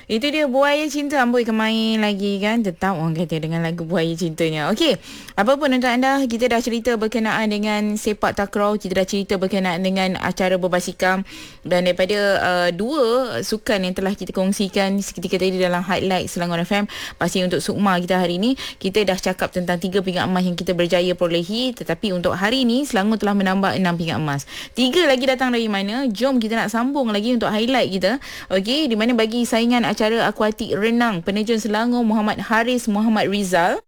Itu dia Buaya Cinta. Amboi kemain lagi kan. Tetap orang kata dengan lagu Buaya Cintanya. Okey. Apa pun untuk anda, kita dah cerita berkenaan dengan sepak takraw. Kita dah cerita berkenaan dengan acara berbasikal. Dan daripada dua sukan yang telah kita kongsikan seketika tadi dalam highlight Selangor FM. Pasti untuk Sukma kita hari ini, kita dah cakap tentang 3 pingat emas yang kita berjaya perolehi. Tetapi untuk hari ini, Selangor telah menambah 6 pingat emas. 3 lagi datang dari mana? Jom kita nak sambung lagi untuk highlight kita. Okey, di mana bagi saingan acara akuatik renang penerjun Selangor Muhammad Haris Muhammad Rizal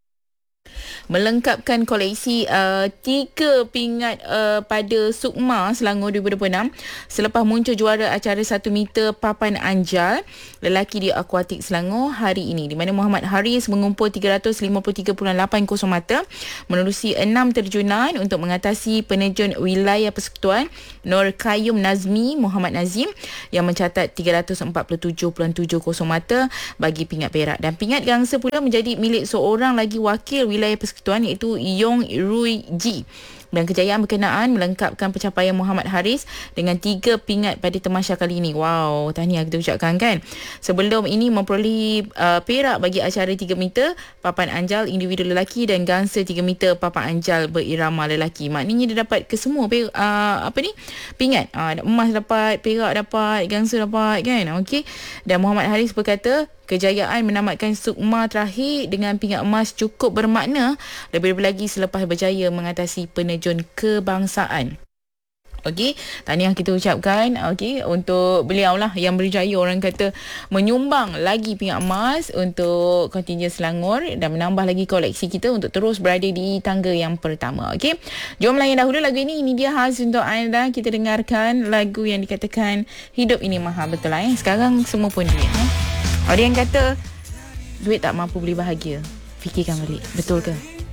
melengkapkan koleksi 3 pingat pada Sukma Selangor 2026 selepas muncul juara acara 1 meter papan anjal lelaki di akuatik Selangor hari ini, di mana Muhammad Haris mengumpul 353.80 meter menerusi 6 terjunan untuk mengatasi penerjun wilayah persekutuan Nur Qayyum Nazmi Muhammad Nazim yang mencatat 347.70 meter bagi pingat perak, dan pingat gangsa pula menjadi milik seorang lagi wakil wilayah persekutuan iaitu Yong Rui Ji. Dan kejayaan berkenaan melengkapkan pencapaian Muhammad Haris dengan 3 pingat pada temasya kali ini. Wow, tahniah kita ucapkan kan. Sebelum ini memperolehi perak bagi acara 3 meter papan anjal individu lelaki dan gangsa 3 meter papan anjal berirama lelaki. Maknanya dia dapat kesemua pingat. Emas dapat, perak dapat, gangsa dapat kan. Okey. Dan Muhammad Haris berkata kejayaan menamatkan Sukma terakhir dengan pingat emas cukup bermakna, lebih-lebih lagi selepas berjaya mengatasi penerjun kebangsaan. Okey, tahniah kita ucapkan untuk beliau lah yang berjaya orang kata menyumbang lagi pingat emas untuk kontingen Selangor dan menambah lagi koleksi kita untuk terus berada di tangga yang pertama. Okey, jom layan dahulu lagu ini dia khas untuk anda. Kita dengarkan lagu yang dikatakan hidup ini mahal, betul lah sekarang semua pun duit. Ada yang kata duit tak mampu beli bahagia. Fikirkan balik, betul ke?